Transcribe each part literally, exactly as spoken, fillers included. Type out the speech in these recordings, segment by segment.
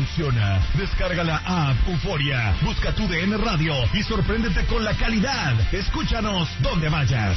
funciona. Descarga la app Euforia, busca tu D N Radio y sorpréndete con la calidad. Escúchanos donde vayas.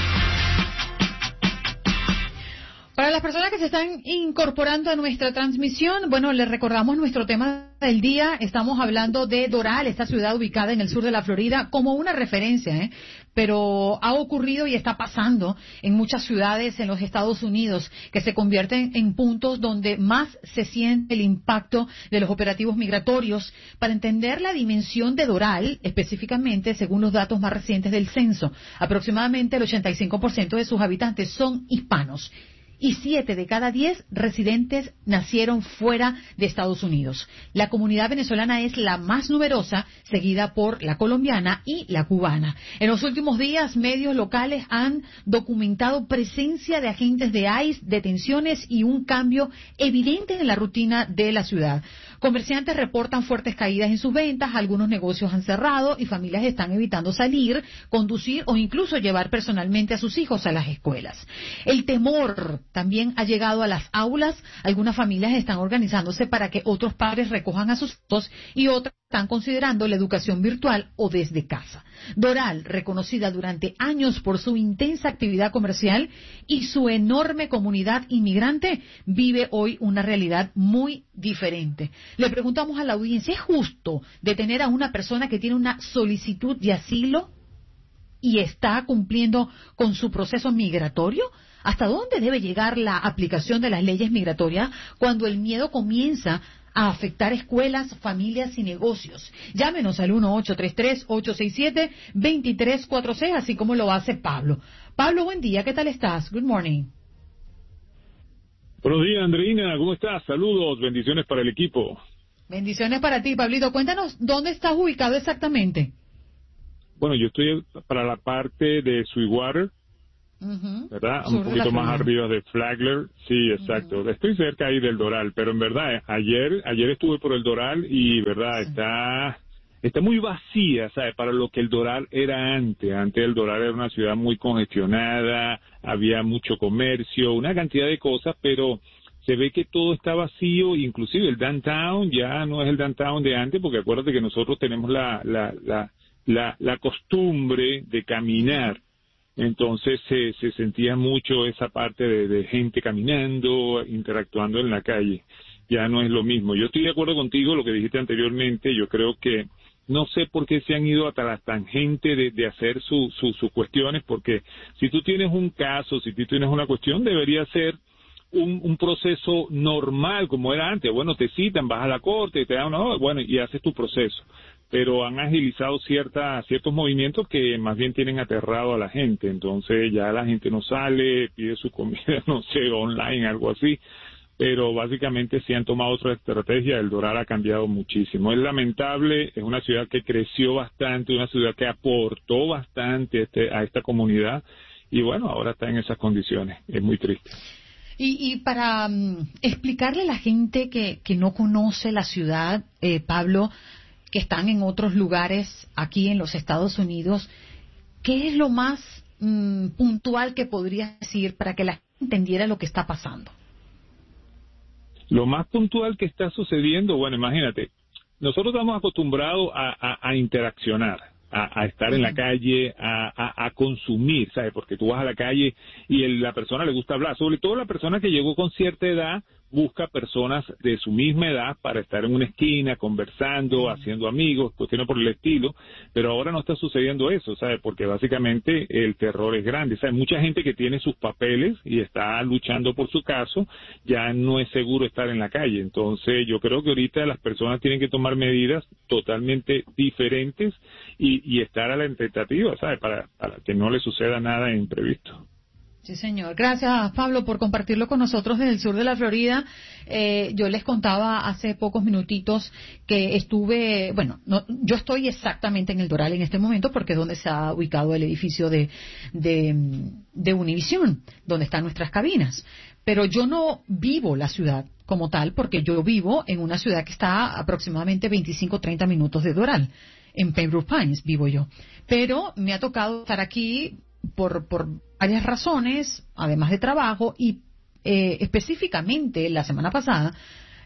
Para las personas que se están incorporando a nuestra transmisión, bueno, les recordamos nuestro tema del día. Estamos hablando de Doral, esta ciudad ubicada en el sur de la Florida, como una referencia, ¿eh? Pero ha ocurrido y está pasando en muchas ciudades en los Estados Unidos, que se convierten en puntos donde más se siente el impacto de los operativos migratorios. Para entender la dimensión de Doral, específicamente, según los datos más recientes del censo, aproximadamente el ochenta y cinco por ciento de sus habitantes son hispanos. Y siete de cada diez residentes nacieron fuera de Estados Unidos. La comunidad venezolana es la más numerosa, seguida por la colombiana y la cubana. En los últimos días, medios locales han documentado presencia de agentes de I C E, detenciones y un cambio evidente en la rutina de la ciudad. Comerciantes reportan fuertes caídas en sus ventas, algunos negocios han cerrado y familias están evitando salir, conducir o incluso llevar personalmente a sus hijos a las escuelas. El temor también ha llegado a las aulas. Algunas familias están organizándose para que otros padres recojan a sus hijos y otras están considerando la educación virtual o desde casa. Doral, reconocida durante años por su intensa actividad comercial y su enorme comunidad inmigrante, vive hoy una realidad muy diferente. Le preguntamos a la audiencia, ¿es justo detener a una persona que tiene una solicitud de asilo y está cumpliendo con su proceso migratorio? ¿Hasta dónde debe llegar la aplicación de las leyes migratorias cuando el miedo comienza a afectar escuelas, familias y negocios? Llámenos al uno ocho tres tres, ocho seis siete, dos tres cuatro seis, así como lo hace Pablo. Pablo, buen día, ¿qué tal estás? Good morning. Buenos días, Andreina, ¿cómo estás? Saludos, bendiciones para el equipo. Bendiciones para ti, Pablito. Cuéntanos, ¿dónde estás ubicado exactamente? Bueno, yo estoy para la parte de Sweetwater, uh-huh. ¿verdad? Sur Un poquito más arriba de Flagler. Sí, exacto. Uh-huh. Estoy cerca ahí del Doral, pero en verdad, ayer ayer estuve por el Doral y, ¿verdad? Sí. Está está muy vacía, ¿sabes? Para lo que el Doral era antes. Antes el Doral era una ciudad muy congestionada, había mucho comercio, una cantidad de cosas, pero se ve que todo está vacío, inclusive el downtown ya no es el downtown de antes, porque acuérdate que nosotros tenemos la la la la, la costumbre de caminar. Entonces se, se sentía mucho esa parte de, de gente caminando, interactuando en la calle. Ya no es lo mismo. Yo estoy de acuerdo contigo, lo que dijiste anteriormente. Yo creo que no sé por qué se han ido hasta la tangente de, de hacer sus su, su cuestiones, porque si tú tienes un caso, si tú tienes una cuestión, debería ser un, un proceso normal como era antes. Bueno, te citan, vas a la corte, te dan una, bueno, y haces tu proceso. Pero han agilizado cierta, ciertos movimientos que más bien tienen aterrado a la gente. Entonces ya la gente no sale, pide su comida, no sé, online, algo así. Pero básicamente sí han tomado otra estrategia. El Doral ha cambiado muchísimo. Es lamentable, es una ciudad que creció bastante, una ciudad que aportó bastante este, a esta comunidad. Y bueno, ahora está en esas condiciones. Es muy triste. Y, y para um, explicarle a la gente que, que no conoce la ciudad, eh, Pablo, que están en otros lugares aquí en los Estados Unidos, ¿qué es lo más mmm, puntual que podrías decir para que la gente entendiera lo que está pasando? Lo más puntual que está sucediendo, bueno, imagínate, nosotros estamos acostumbrados a, a, a interaccionar, a, a estar en la calle, a, a, a consumir, ¿sabes? Porque tú vas a la calle y el, la persona le gusta hablar, sobre todo la persona que llegó con cierta edad, busca personas de su misma edad para estar en una esquina, conversando, haciendo amigos, cuestiones por el estilo, pero ahora no está sucediendo eso, ¿sabes? Porque básicamente el terror es grande, ¿sabes? Mucha gente que tiene sus papeles y está luchando por su caso, ya no es seguro estar en la calle. Entonces yo creo que ahorita las personas tienen que tomar medidas totalmente diferentes y, y estar a la expectativa, ¿sabes? Para, para que no le suceda nada imprevisto. Sí, señor. Gracias, Pablo, por compartirlo con nosotros desde el sur de la Florida. Eh, yo les contaba hace pocos minutitos que estuve, bueno, no, yo estoy exactamente en el Doral en este momento porque es donde se ha ubicado el edificio de, de, de Univision, donde están nuestras cabinas. Pero yo no vivo la ciudad como tal porque yo vivo en una ciudad que está a aproximadamente veinticinco a treinta minutos de Doral. En Pembroke Pines vivo yo. Pero me ha tocado estar aquí por, por varias razones, además de trabajo, y eh, específicamente la semana pasada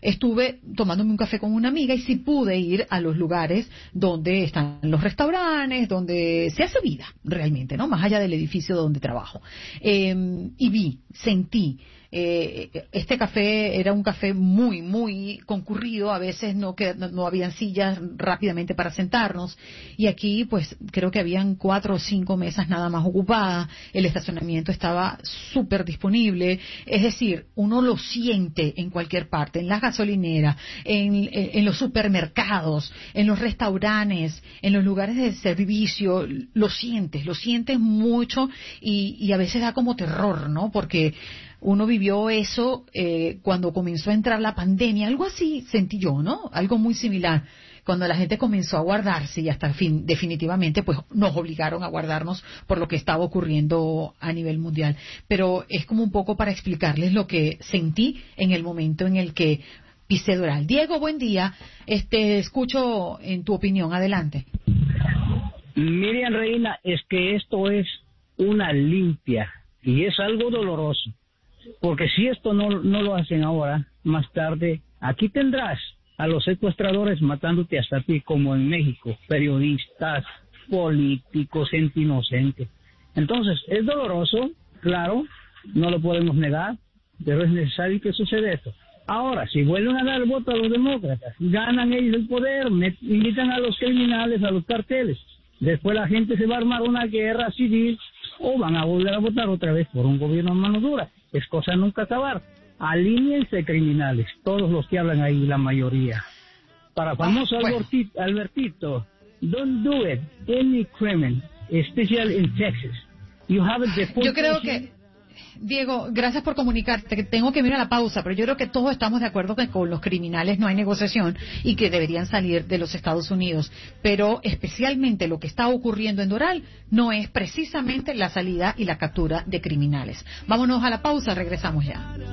estuve tomándome un café con una amiga y sí pude ir a los lugares donde están los restaurantes, donde se hace vida realmente, ¿no? Más allá del edificio donde trabajo. Eh, y vi, sentí. Eh, este café era un café muy, muy concurrido, a veces no, que, no, no habían sillas rápidamente para sentarnos, y aquí pues creo que habían cuatro o cinco mesas nada más ocupadas, el estacionamiento estaba súper disponible, es decir, uno lo siente en cualquier parte, en las gasolineras, en, en, en los supermercados, en los restaurantes, en los lugares de servicio, lo sientes, lo sientes mucho y, y a veces da como terror, ¿no? Porque uno vivió eso eh, cuando comenzó a entrar la pandemia, algo así sentí yo, ¿no? Algo muy similar. Cuando la gente comenzó a guardarse y hasta el fin, definitivamente, pues nos obligaron a guardarnos por lo que estaba ocurriendo a nivel mundial. Pero es como un poco para explicarles lo que sentí en el momento en el que pisé Doral. Diego, buen día. Este, escucho en tu opinión. Adelante. Miriam Reina, es que esto es una limpia y es algo doloroso. Porque si esto no, no lo hacen ahora, más tarde, aquí tendrás a los secuestradores matándote hasta ti, como en México, periodistas, políticos, gente inocente. Entonces, es doloroso, claro, no lo podemos negar, pero es necesario que suceda esto. Ahora, si vuelven a dar el voto a los demócratas, ganan ellos el poder, met, invitan a los criminales, a los carteles, después la gente se va a armar una guerra civil o van a volver a votar otra vez por un gobierno en mano dura. Es cosa nunca acabar. Alíñense criminales, todos los que hablan ahí, la mayoría. Para famoso ah, bueno. Albertito, Albertito, don't do it, any criminal, especially in Texas. You have a deportation. Yo creo que, Diego, gracias por comunicarte, que tengo que ir a la pausa, pero yo creo que todos estamos de acuerdo que con los criminales no hay negociación y que deberían salir de los Estados Unidos. Pero especialmente lo que está ocurriendo en Doral no es precisamente la salida y la captura de criminales. Vámonos a la pausa, regresamos ya.